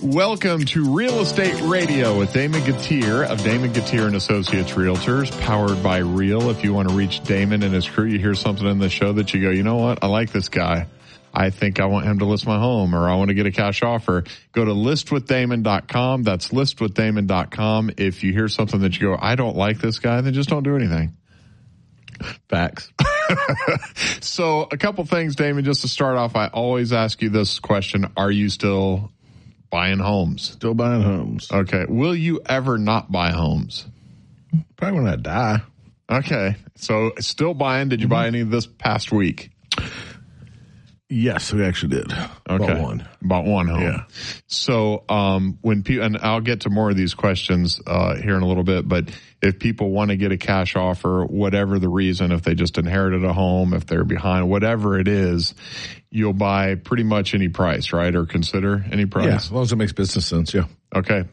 Welcome to Real Estate Radio with Damon Gautier of Damon Gautier and Associates Realtors, powered by Real. If you want to reach Damon and his crew, you hear something in the show that you go, you know what? I like this guy. I think I want him to list my home, or I want to get a cash offer. Go to listwithdamon.com. That's listwithdamon.com. If you hear something that you go, I don't like this guy, then just don't do anything. Facts. So a couple things, Damon, just to start off, I always ask you this question. Are you still buying homes? Still buying homes. Okay. Will you ever not buy homes? Probably when I die. Okay. So still buying. Did you buy any this past week? Yes, we actually did. Okay. Bought one home. Yeah. So, when people, and I'll get to more of these questions, here in a little bit, but if people want to get a cash offer, whatever the reason, if they just inherited a home, if they're behind, whatever it is, you'll buy pretty much any price, right? Or consider any price. Yeah, as long as it makes business sense. Yeah. Okay.